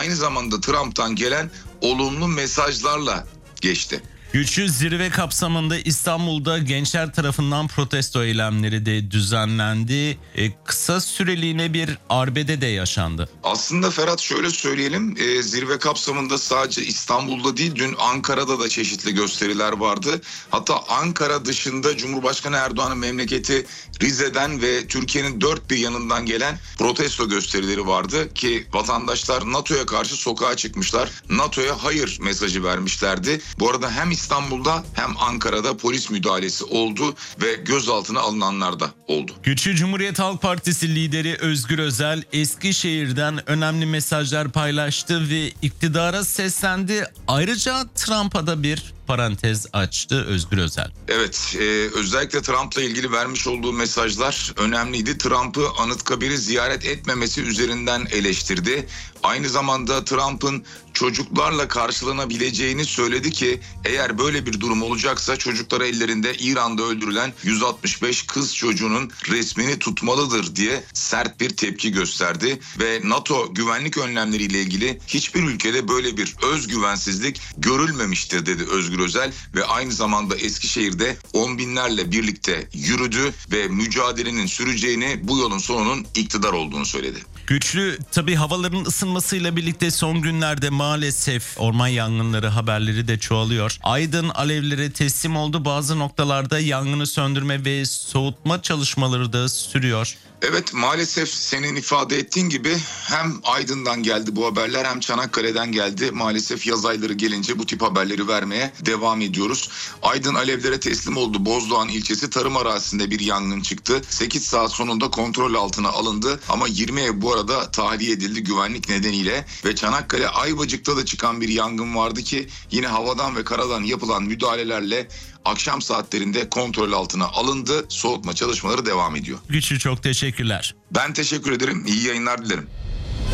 aynı zamanda Trump'tan gelen olumlu mesajlarla geçti. Güçlü zirve kapsamında İstanbul'da gençler tarafından protesto eylemleri de düzenlendi. Kısa süreliğine bir arbede de yaşandı. Aslında Ferhat, şöyle söyleyelim, zirve kapsamında sadece İstanbul'da değil, dün Ankara'da da çeşitli gösteriler vardı. Hatta Ankara dışında Cumhurbaşkanı Erdoğan'ın memleketi Rize'den ve Türkiye'nin dört bir yanından gelen protesto gösterileri vardı ki vatandaşlar NATO'ya karşı sokağa çıkmışlar. NATO'ya hayır mesajı vermişlerdi. Bu arada hem İstanbul'da hem Ankara'da polis müdahalesi oldu ve gözaltına alınanlar da oldu. Güçlü Cumhuriyet Halk Partisi lideri Özgür Özel Eskişehir'den önemli mesajlar paylaştı ve iktidara seslendi. Ayrıca Trump'a da bir parantez açtı Özgür Özel. Evet, özellikle Trump'la ilgili vermiş olduğu mesajlar önemliydi. Trump'ı Anıtkabir'i ziyaret etmemesi üzerinden eleştirdi. Aynı zamanda Trump'ın çocuklarla karşılanabileceğini söyledi ki eğer böyle bir durum olacaksa çocukları ellerinde İran'da öldürülen 165 kız çocuğunun resmini tutmalıdır diye sert bir tepki gösterdi ve NATO güvenlik önlemleriyle ilgili hiçbir ülkede böyle bir özgüvensizlik görülmemiştir dedi Özgür Özel ve aynı zamanda Eskişehir'de on binlerle birlikte yürüdü ve mücadelenin süreceğini, bu yolun sonunun iktidar olduğunu söyledi. Güçlü, tabii havaların ısınmasıyla birlikte son günlerde maalesef orman yangınları haberleri de çoğalıyor. Aydın alevlere teslim oldu. Bazı noktalarda yangını söndürme ve soğutma çalışmaları da sürüyor. Evet, maalesef senin ifade ettiğin gibi hem Aydın'dan geldi bu haberler hem Çanakkale'den geldi. Maalesef yaz ayları gelince bu tip haberleri vermeye devam ediyoruz. Aydın alevlere teslim oldu. Bozdoğan ilçesi tarım arazisinde bir yangın çıktı. 8 saat sonunda kontrol altına alındı ama 20 ev bu arada tahliye edildi güvenlik nedeniyle. Ve Çanakkale Ayvacık'ta da çıkan bir yangın vardı ki yine havadan ve karadan yapılan müdahalelerle akşam saatlerinde kontrol altına alındı. Soğutma çalışmaları devam ediyor. Güçlü, çok teşekkürler. Ben teşekkür ederim. İyi yayınlar dilerim.